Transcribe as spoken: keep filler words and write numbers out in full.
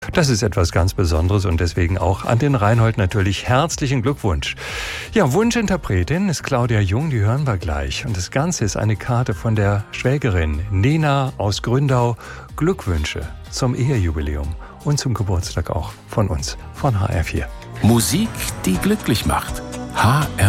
Das ist etwas ganz Besonderes und deswegen auch an den Reinhold natürlich herzlichen Glückwunsch. Ja, Wunschinterpretin ist Claudia Jung, die hören wir gleich. Und das Ganze ist eine Karte von der Schwägerin Nena aus Gründau. Glückwünsche zum Ehejubiläum und zum Geburtstag auch von uns, von H R vier. Musik, die glücklich macht. H R